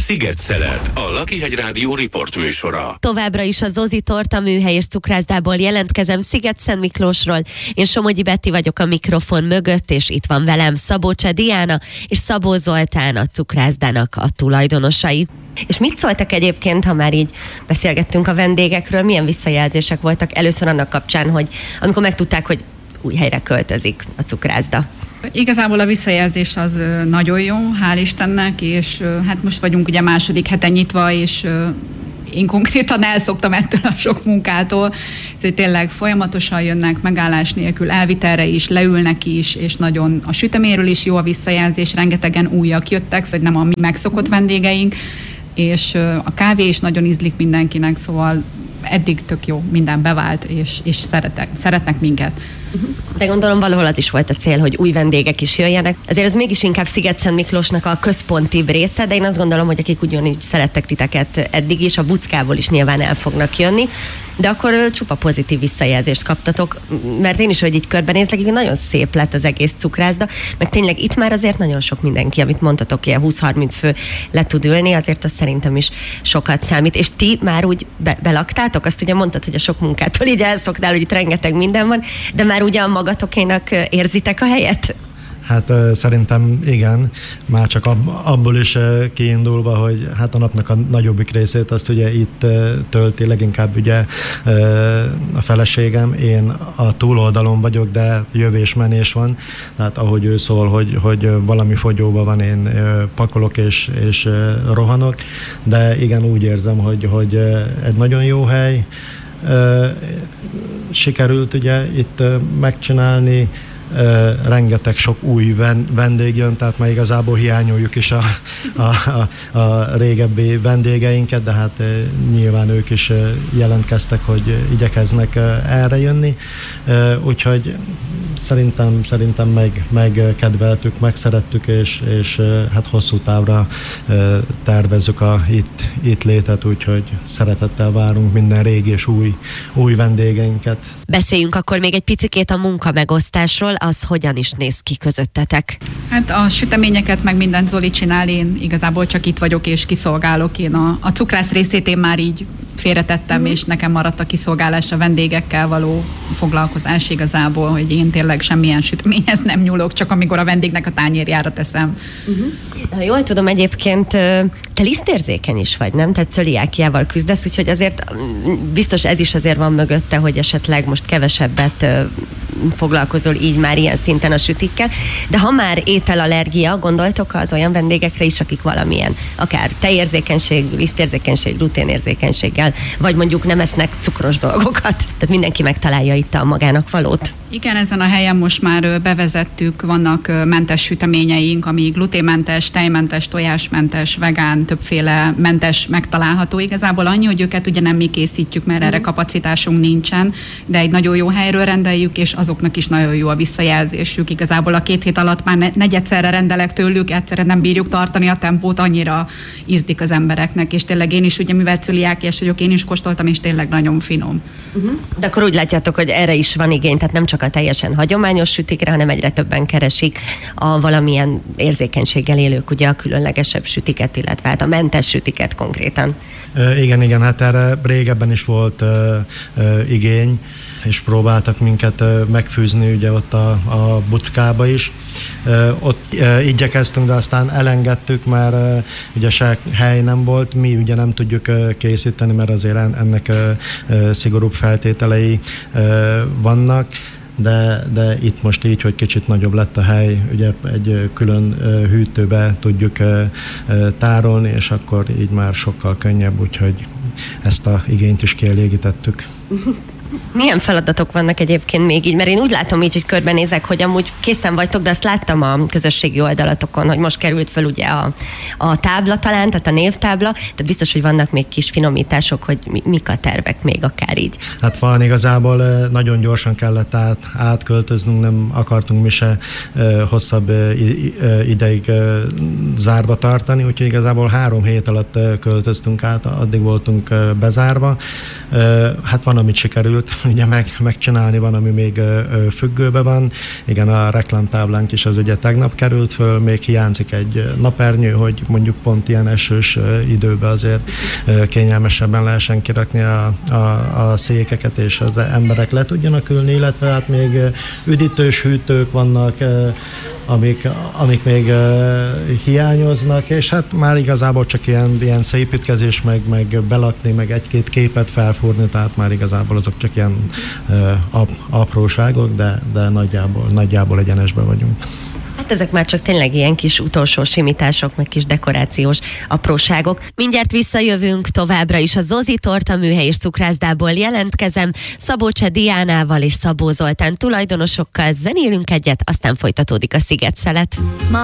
Sziget-Szeled, a Lakihegy Rádió riportműsora. Továbbra is a Zozi Torta műhely és cukrászdából jelentkezem Sziget-Szent Miklósról. Én Somogyi Betti vagyok a mikrofon mögött, és itt van velem Szabó Cseh Diana és Szabó Zoltán, a cukrászdának a tulajdonosai. És mit szóltak egyébként, ha már így beszélgettünk a vendégekről, milyen visszajelzések voltak először annak kapcsán, hogy amikor megtudták, hogy új helyre költözik a cukrászda? Igazából a visszajelzés az nagyon jó, hál' Istennek, és hát most vagyunk ugye második heten nyitva, és én konkrétan elszoktam ettől a sok munkától, hogy tényleg folyamatosan jönnek, megállás nélkül, elvitelre is, leülnek is, és nagyon a süteméről is jó a visszajelzés, rengetegen újak jöttek, szóval nem a mi megszokott vendégeink, és a kávé is nagyon ízlik mindenkinek, szóval eddig tök jó, minden bevált, és szeretnek minket. De gondolom valahol az is volt a cél, hogy új vendégek is jöjjenek. Azért ez mégis inkább Sziget-Szent Miklósnak a központibb része, de én azt gondolom, hogy akik ugyanígy szerettek titeket eddig is, a Buckából is nyilván el fognak jönni. De akkor csupa pozitív visszajelzést kaptatok, mert én is, hogy így körbenézlek, nagyon szép lett az egész cukrászda, meg tényleg itt már azért nagyon sok mindenki, amit mondtatok, ilyen 20-30 fő le tud ülni, azért az szerintem is sokat számít. És ti már úgy belaktátok? Azt ugye mondtad, hogy a sok munkától így elszoktál, hogy itt rengeteg minden van, de már ugyan magatokénak érzitek a helyet? Hát szerintem igen, már csak abból is kiindulva, hogy hát a napnak a nagyobbik részét azt ugye itt tölti, leginkább ugye a feleségem, én a túloldalon vagyok, de jövés-menés van, tehát ahogy ő szól, hogy valami fogyóban van, én pakolok és rohanok, de igen, úgy érzem, hogy egy nagyon jó hely, sikerült ugye itt megcsinálni, rengeteg sok új vendég jön, tehát már igazából hiányoljuk is a régebbi vendégeinket, de hát nyilván ők is jelentkeztek, hogy igyekeznek erre jönni, úgyhogy szerintem megkedveltük, megszerettük, és hát hosszú távra tervezzük a itt létet, úgyhogy szeretettel várunk minden régi és új vendégeinket. Beszéljünk akkor még egy picikét a munkamegosztásról, az hogyan is néz ki közöttetek? Hát a süteményeket meg mindent Zoli csinál, én igazából csak itt vagyok és kiszolgálok. Én a cukrász részét én már így félretettem, és nekem maradt a kiszolgálás, a vendégekkel való foglalkozás igazából, hogy én tényleg semmilyen süteményhez nem nyúlok, csak amikor a vendégnek a tányérjára teszem. Ha jól tudom, egyébként te lisztérzékeny is vagy, nem? Tehát cöliákiával küzdesz, úgyhogy azért biztos ez is azért van mögötte, hogy esetleg most kevesebbet foglalkozol így már ilyen szinten a sütikkel, de ha már ételallergia, gondoltok az olyan vendégekre is, akik valamilyen, akár tejérzékenység, lisztérzékenység, gluténérzékenységgel, vagy mondjuk nem esznek cukros dolgokat. Tehát mindenki megtalálja itt a magának valót. Igen, ezen a helyen most már bevezettük, vannak mentes süteményeink, ami gluténmentes, tejmentes, tojásmentes, vegán, többféle mentes megtalálható. Igazából annyi, hogy őket ugye nem mi készítjük, mert erre kapacitásunk nincsen, de egy nagyon jó helyről rendeljük, és azoknak is nagyon jó a visszajelzésük. Igazából a 2 hét alatt már negyedszerre rendelek tőlük, egyszerre nem bírjuk tartani a tempót, annyira ízlik az embereknek, és tényleg én is, ugye mivel cöliákiás vagyok, én is kóstoltam, és tényleg nagyon finom. De akkor úgy látjátok, hogy erre is van igény, tehát nem csak a teljesen hagyományos sütikre, hanem egyre többen keresik a valamilyen érzékenységgel élők, ugye a különlegesebb sütiket, illetve hát a mentes sütiket konkrétan. Igen, hát erre régebben is volt igény, és próbáltak minket megfűzni ugye ott a Buckába is. Ott igyekeztünk, de aztán elengedtük, mert ugye se hely nem volt, mi ugye nem tudjuk készíteni, mert azért ennek szigorúbb feltételei vannak. De itt most így, hogy kicsit nagyobb lett a hely, ugye egy külön hűtőbe tudjuk tárolni, és akkor így már sokkal könnyebb, úgyhogy ezt a igényt is kielégítettük. Milyen feladatok vannak egyébként még így? Mert én úgy látom így, hogy körbenézek, hogy amúgy készen vagytok, de azt láttam a közösségi oldalatokon, hogy most került fel ugye a tábla talán, tehát a névtábla, tehát biztos, hogy vannak még kis finomítások, hogy mik a tervek még akár így. Hát van, igazából nagyon gyorsan kellett átköltöznünk, nem akartunk mi se hosszabb ideig zárva tartani, úgyhogy igazából 3 hét alatt költöztünk át, addig voltunk bezárva. Hát van, amit sikerült, sikerült ugye megcsinálni, van, ami még függőbe van. Igen, a reklámtáblánk is az ugye tegnap került föl, még hiányzik egy napernyő, hogy mondjuk pont ilyen esős időben azért kényelmesebben lehessen kirakni a székeket, és az emberek le tudjanak ülni, illetve hát még üdítős hűtők vannak, amik még hiányoznak, és hát már igazából csak ilyen szépítkezés, meg belakni, meg egy-két képet felfúrni, tehát már igazából azok csak ilyen apróságok, de nagyjából egyenesben vagyunk. Hát ezek már csak tényleg ilyen kis utolsó simítások, meg kis dekorációs apróságok. Mindjárt visszajövünk, továbbra is a Zozi Torta műhely és cukrászdából jelentkezem. Szabó Cseh Diánával és Szabó Zoltán tulajdonosokkal zenélünk egyet, aztán folytatódik a Sziget-szelet.